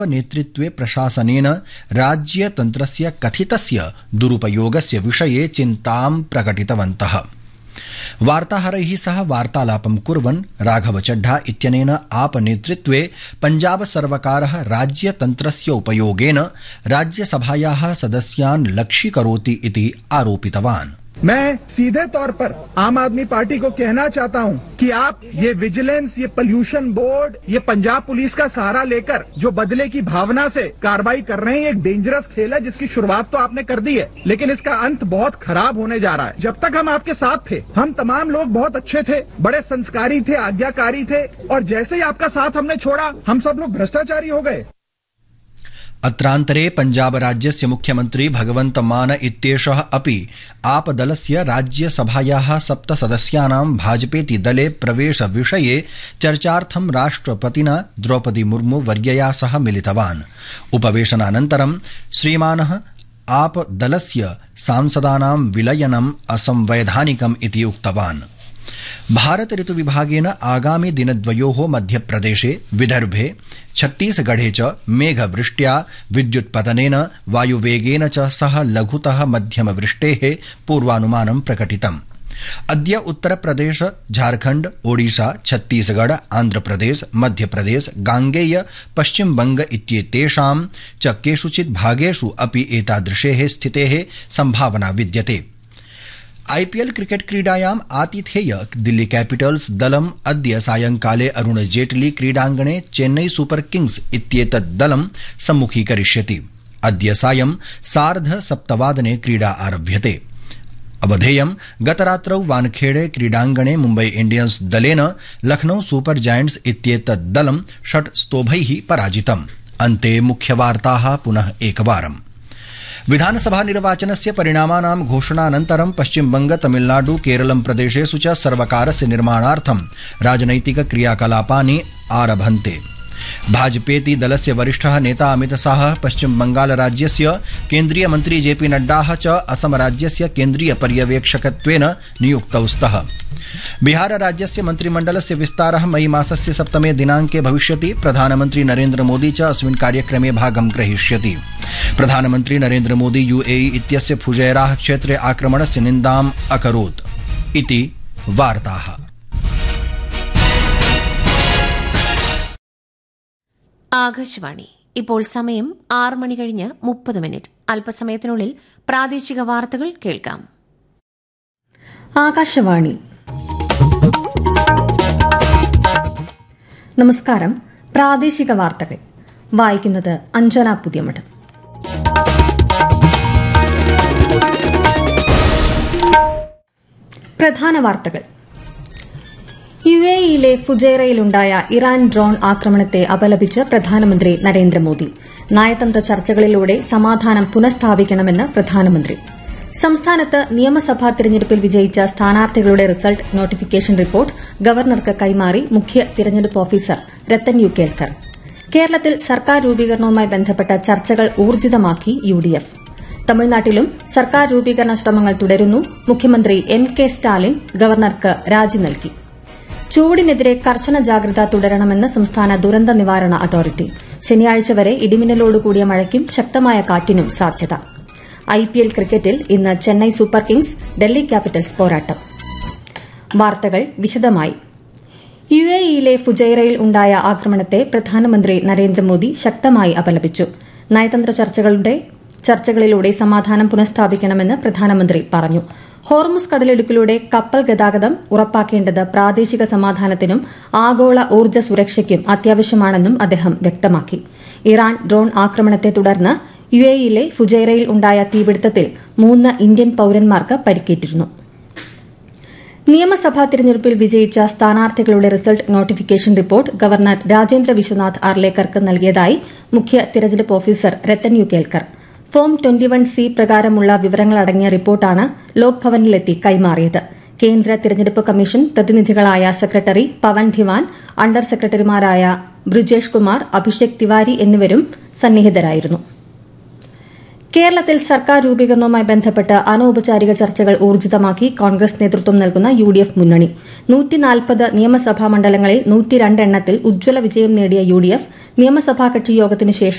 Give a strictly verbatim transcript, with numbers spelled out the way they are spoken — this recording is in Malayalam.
नेतृत्वे प्रशासनेन राज्यतन्त्रस्य कथितस्य दुरुपयोगस्य विषये चिन्तां प्रकटितवन्तः। वार्ताहरैः सह वार्तालापं कुर्वन् राघव चड्ढा इत्यनेन आप नेतृत्वे पंजाब सर्वकारः राज्यतन्त्रस्य उपयोगेन राज्यसभायाः सदस्यान् लक्ष्यीकरोति इति आरोपितवान्। मैं सीधे तौर पर आम आदमी पार्टी को कहना चाहता हूं कि आप ये विजिलेंस, ये पोल्यूशन बोर्ड, ये पंजाब पुलिस का सहारा लेकर जो बदले की भावना से कार्रवाई कर रहे हैं, एक डेंजरस खेल है जिसकी शुरुआत तो आपने कर दी है, लेकिन इसका अंत बहुत खराब होने जा रहा है। जब तक हम आपके साथ थे, हम तमाम लोग बहुत अच्छे थे, बड़े संस्कारी थे, आज्ञाकारी थे, और जैसे ही आपका साथ हमने छोड़ा, हम सब लोग भ्रष्टाचारी हो गए। अत्रान्तरे पंजाब राज्यस्य मुख्यमन्त्री भगवन्त मान इत्येषः अपि आपदलस्य राज्यसभायाः सप्त सदस्यानां भाजपेति दले प्रवेश विषये चर्चार्थं राष्ट्रपतिना द्रौपदी मुर्मू वर्यया सह मिलितवान्। उपवेशनानन्तरं श्रीमानः आपदलस्य सांसदानां विलयनम् असंवैधानिकम् इति उक्तवान्। भारत ऋतु विभागेन आगामि दिनद्वयोः मध्यप्रदेशे, विदर्भे, छत्तीसगढ़े च मेघवृष्ट्या, विद्युत्पतनेन, वायुवेगेन च सह लघुतः मध्यमवृष्टेः पूर्वानुमानं प्रकटितम्। अद्य उत्तरप्रदेश, झारखण्ड, ओडिशा, छत्तीसगढ़, आन्ध्रप्रदेश, मध्यप्रदेश, गांगेय, पश्चिमबंग इत्येतेषां च केषुचित् भागेषु अपि एतादृशेः स्थितेः सम्भावना विद्यते। आईपीएल क्रिकेट क्रीडायाम् आतिथेय दिल्ली कैपिटल्स दलम् अद्य सायंकाले अरुण जेटली क्रीडाङ्गणे चेन्नई सुपर किंग्स इत्येतत् दलं सम्मुखीकरिष्यति। अद्य सायं सार्ध सप्तवादने क्रीडा आरभ्यते। अवधेयं गतरात्रौ वानखेड़े क्रीडाङ्गणे मुम्बई इंडियंस दलेन लखनऊ सुपर जायंट्स इत्येतत् दलं षट् स्तोभैः पराजितम्। अन्ते मुख्यवार्ताः पुनः एकवारम्। विधानसभा निर्वाचनस्य परिणामानां घोषणानन्तरं पश्चिमबंग, तमिलनाडु, केरलं प्रदेशेषु च सर्वकारस्य निर्माणार्थं राजनैतिक क्रियाकलापानि आरभन्ते। भाजपेति दलस्य वरिष्ठः नेता अमित शाह पश्चिम बंगाल राज्यस्य केन्द्रीय मन्त्री जेपी नड्डाः च असम राज्यस्य केन्द्रीय पर्यवेक्षकत्वेन नियुक्तौ स्तः। बिहार राज्यस्य मन्त्रिमण्डलस्य विस्तारः मई मासस्य सप्तमे दिनाङ्के भविष्यति। प्रधानमन्त्री नरेन्द्र मोदी च अस्मिन् कार्यक्रमे भागं ग्रहीष्यति। प्रधानमन्त्री नरेन्द्र मोदी यूएई इत्यस्य फुजैराह क्षेत्रे आक्रमणस्य निन्दाम् अकरोत् इति वार्ताः। ആകാശവാണി. ഇപ്പോൾ സമയം ആറ് മണി കഴിഞ്ഞ് മുപ്പത് മിനിറ്റ്. അല്പസമയത്തിനുള്ളിൽ പ്രാദേശിക വാർത്തകൾ കേൾക്കാം. ആകാശവാണി. നമസ്കാരം. പ്രാദേശിക വാർത്തകൾ വായിക്കുന്നത് അഞ്ജന പുതിയമഠം. പ്രധാന വാർത്തകൾ. യു എ ഇയിലെ ഫുജൈറയിലുണ്ടായ ഇറാൻ ഡ്രോൺ ആക്രമണത്തെ അപലപിച്ച് പ്രധാനമന്ത്രി നരേന്ദ്രമോദി. നയതന്ത്ര ചർച്ചകളിലൂടെ സമാധാനം പുനഃസ്ഥാപിക്കണമെന്ന് പ്രധാനമന്ത്രി. സംസ്ഥാനത്ത് നിയമസഭാ തിരഞ്ഞെടുപ്പിൽ വിജയിച്ച സ്ഥാനാർത്ഥികളുടെ റിസൾട്ട് നോട്ടിഫിക്കേഷൻ റിപ്പോർട്ട് ഗവർണർക്ക് കൈമാറി മുഖ്യ തിരഞ്ഞെടുപ്പ് ഓഫീസർ രത്തൻ യു കേൽക്കർ. കേരളത്തിൽ സർക്കാർ രൂപീകരണവുമായി ബന്ധപ്പെട്ട ചർച്ചകൾ ഊർജിതമാക്കി യു ഡി എഫ്. തമിഴ്നാട്ടിലും സർക്കാർ രൂപീകരണ ശ്രമങ്ങൾ തുടരുന്നു. മുഖ്യമന്ത്രി എം കെ സ്റ്റാലിൻ ഗവർണർക്ക് രാജി നൽകി. ചൂടിനെതിരെ കർശന ജാഗ്രത തുടരണമെന്ന് സംസ്ഥാന ദുരന്ത നിവാരണ അതോറിറ്റി. ശനിയാഴ്ച വരെ ഇടിമിന്നലോടുകൂടിയ മഴയ്ക്കും ശക്തമായ കാറ്റിനും സാധ്യത. ഐപിഎൽ ക്രിക്കറ്റിൽ ഇന്ന് Chennai super Kings Delhi Capitals പോരാട്ടം. വാർത്തകൾ വിശദമായി. യു എ ഇയിലെ ഫുജൈറയിൽ ഉണ്ടായ ആക്രമണത്തെ പ്രധാനമന്ത്രി നരേന്ദ്രമോദി ശക്തമായി അപലപിച്ചു. നയതന്ത്ര ചർച്ചകളുടെ ചർച്ചകളിലൂടെ സമാധാനം പുനഃസ്ഥാപിക്കണമെന്ന് പ്രധാനമന്ത്രി പറഞ്ഞു. ഹോർമുസ് കടലിടുക്കിലൂടെ കപ്പൽ ഗതാഗതം ഉറപ്പാക്കേണ്ടത് പ്രാദേശിക സമാധാനത്തിനും ആഗോള ഊർജ്ജ സുരക്ഷയ്ക്കും അത്യാവശ്യമാണെന്നും അദ്ദേഹം വ്യക്തമാക്കി. ഇറാൻ ഡ്രോൺ ആക്രമണത്തെ തുടർന്ന് യു എ ഇയിലെ ഫുജൈറയിൽ ഉണ്ടായ തീപിടുത്തത്തിൽ മൂന്ന് ഇന്ത്യൻ പൌരന്മാർക്ക് പരിക്കേറ്റിരുന്നു. നിയമസഭാ തിരഞ്ഞെടുപ്പിൽ വിജയിച്ച സ്ഥാനാർത്ഥികളുടെ result notification report governor Rajendra Vishwanath ആർലേക്കർക്ക് നൽകിയതായി മുഖ്യ തിരഞ്ഞെടുപ്പ് officer Ratan U Kelkar. Form twenty one C പ്രകാരമുള്ള വിവരങ്ങളടങ്ങിയ റിപ്പോർട്ടാണ് ലോക്ഭവനിലെത്തി കൈമാറിയത്. കേന്ദ്ര തിരഞ്ഞെടുപ്പ് കമ്മീഷൻ പ്രതിനിധികളായ സെക്രട്ടറി പവൻ ധിവാൻ, അണ്ടർ സെക്രട്ടറിമാരായ ബ്രിജേഷ് കുമാർ, അഭിഷേക് തിവാരി എന്നിവരും സന്നിഹിതരായിരുന്നു. കേരളത്തിൽ സർക്കാർ രൂപീകരണവുമായി ബന്ധപ്പെട്ട് അനൌപചാരിക ചർച്ചകൾ ഊർജിതമാക്കി കോൺഗ്രസ് നേതൃത്വം നൽകുന്ന യു ഡി എഫ് മുന്നണി. നൂറ്റിനാൽപ്പത് നിയമസഭാ മണ്ഡലങ്ങളിൽ നൂറ്റിരണ്ട് എണ്ണത്തിൽ ഉജ്ജ്വല വിജയം നേടിയ യു ഡി എഫ് നിയമസഭാ കക്ഷി യോഗത്തിന് ശേഷം